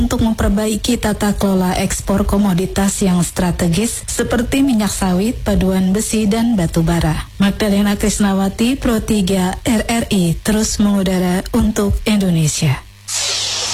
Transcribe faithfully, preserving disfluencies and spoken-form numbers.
untuk memperbaiki tata kelola ekspor komoditas yang strategis seperti minyak sawit, paduan besi, dan batu bara. Magdalena Krisnawati, Pro tiga R R I, terus mengudara untuk Indonesia.